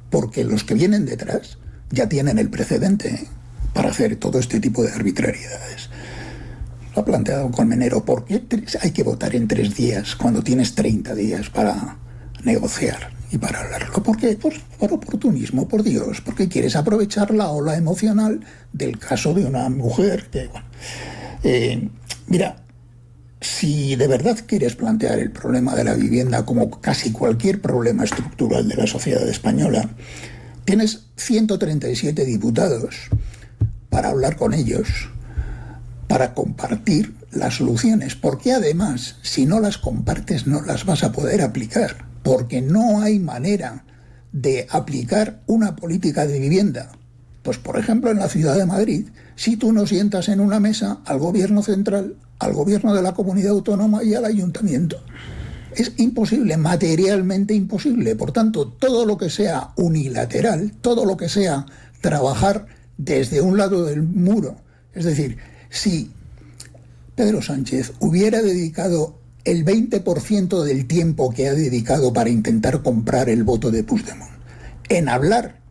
porque los que vienen detrás ya tienen el precedente para hacer todo este tipo de arbitrariedades. Lo ha planteado Colmenero: ¿por qué hay que votar en 3 días cuando tienes 30 días para negociar y para hablarlo? ¿Por qué? Pues por oportunismo, por Dios, porque quieres aprovechar la ola emocional del caso de una mujer que, bueno, mira, si de verdad quieres plantear el problema de la vivienda como casi cualquier problema estructural de la sociedad española, tienes 137 diputados para hablar con ellos, para compartir las soluciones, porque además, si no las compartes, no las vas a poder aplicar, porque no hay manera de aplicar una política de vivienda. Pues, por ejemplo, en la ciudad de Madrid, si tú no sientas en una mesa al gobierno central, al gobierno de la comunidad autónoma y al ayuntamiento. Es imposible, materialmente imposible. Por tanto, todo lo que sea unilateral, todo lo que sea trabajar desde un lado del muro, es decir, si Pedro Sánchez hubiera dedicado el 20% del tiempo que ha dedicado para intentar comprar el voto de Puigdemont en hablar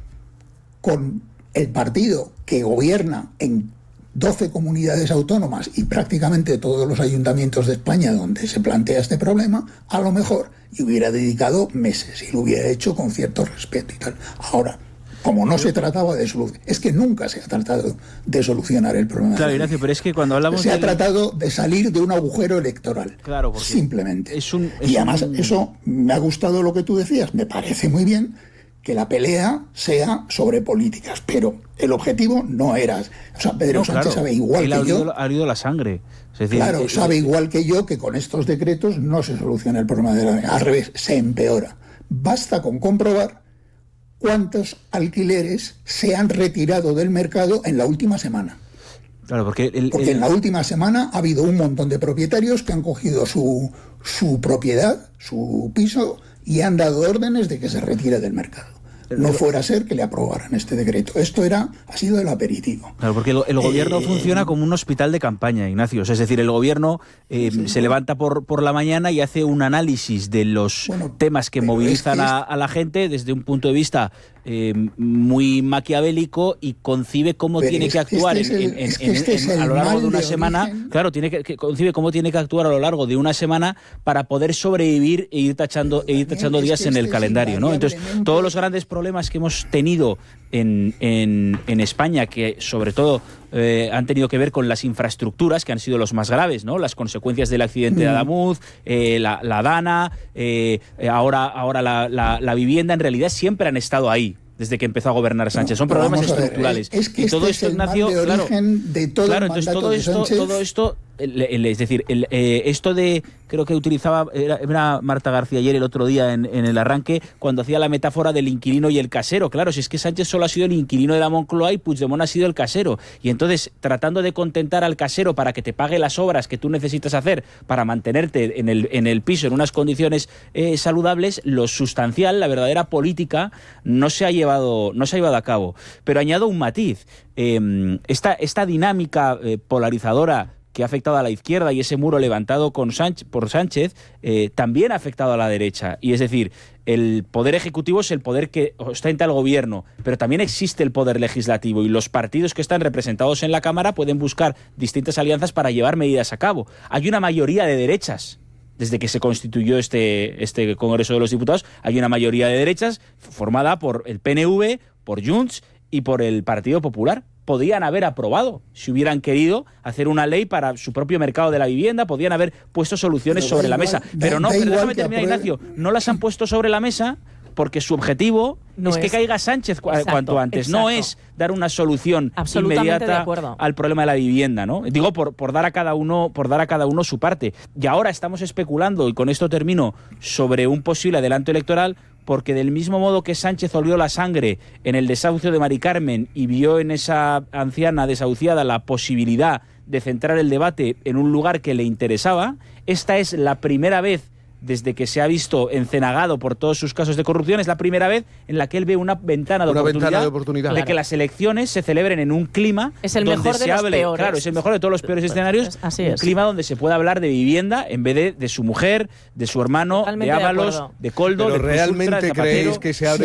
con el partido que gobierna en 12 comunidades autónomas y prácticamente todos los ayuntamientos de España donde se plantea este problema, a lo mejor, y hubiera dedicado meses y lo hubiera hecho con cierto respeto y tal. Ahora, como no se trataba de solucionar, es que nunca se ha tratado de solucionar el problema. Claro, Ignacio, pero es que cuando hablamos se ha tratado de salir de un agujero electoral. Claro, simplemente. Y además, eso me ha gustado lo que tú decías, me parece muy bien que la pelea sea sobre políticas, pero el objetivo no era... O sea, Pedro Sánchez sabe igual que yo... Ha herido la sangre. Es decir, claro, sabe igual que yo que con estos decretos no se soluciona el problema de la... Al revés, se empeora. Basta con comprobar cuántos alquileres se han retirado del mercado en la última semana. Claro, porque en la última semana ha habido un montón de propietarios que han cogido su propiedad, su piso, y han dado órdenes de que se retire del mercado. No fuera a ser que le aprobaran este decreto. Esto ha sido el aperitivo. Claro, porque el gobierno funciona como un hospital de campaña, Ignacio. Es decir, el gobierno se levanta por la mañana y hace un análisis de los temas que movilizan a la gente desde un punto de vista muy maquiavélico y concibe cómo tiene que actuar a lo largo de una semana. Claro, concibe cómo tiene que actuar a lo largo de una semana para poder sobrevivir e ir tachando días en el calendario, ¿no? Entonces, todos los grandes problemas que hemos tenido en España, que sobre todo han tenido que ver con las infraestructuras, que han sido los más graves, ¿no? Las consecuencias del accidente de Adamuz, la Dana, ahora la vivienda, en realidad siempre han estado ahí desde que empezó a gobernar Sánchez. Son problemas estructurales. Es que y todo esto, Ignacio, de todo el mandato de Sánchez. Todo esto, es decir, esto de, creo que utilizaba, era Marta García ayer, el otro día en el arranque, cuando hacía la metáfora del inquilino y el casero. Claro, si es que Sánchez solo ha sido el inquilino de la Moncloa y Puigdemont ha sido el casero. Y entonces, tratando de contentar al casero para que te pague las obras que tú necesitas hacer para mantenerte en el piso en unas condiciones saludables, lo sustancial, la verdadera política, no se ha llevado a cabo. Pero añado un matiz. Esta dinámica polarizadora que ha afectado a la izquierda y ese muro levantado por Sánchez también ha afectado a la derecha. Y es decir, el poder ejecutivo es el poder que ostenta el gobierno, pero también existe el poder legislativo y los partidos que están representados en la Cámara pueden buscar distintas alianzas para llevar medidas a cabo. Hay una mayoría de derechas. Desde que se constituyó este Congreso de los Diputados, hay una mayoría de derechas formada por el PNV, por Junts y por el Partido Popular. Podían haber aprobado, si hubieran querido, hacer una ley para su propio mercado de la vivienda, podían haber puesto soluciones sobre la mesa. Pero no, déjame terminar, Ignacio, no las han puesto sobre la mesa porque su objetivo es que caiga Sánchez cuanto antes. Exacto. No es dar una solución inmediata al problema de la vivienda, ¿no? Digo, por dar a cada uno su parte. Y ahora estamos especulando, y con esto termino, sobre un posible adelanto electoral, porque del mismo modo que Sánchez olió la sangre en el desahucio de Mari Carmen y vio en esa anciana desahuciada la posibilidad de centrar el debate en un lugar que le interesaba, esta es la primera vez desde que se ha visto encenagado por todos sus casos de corrupción, es la primera vez en la que él ve una ventana de oportunidad de que las elecciones se celebren en un clima es el mejor de los peores. Claro, es el mejor de todos los peores escenarios. Así un es. Clima donde se pueda hablar de vivienda en vez de su mujer, de su hermano, totalmente de Ábalos, de Coldo, pero de Plus Ultra, de ¿realmente Zapatero. creéis que se abre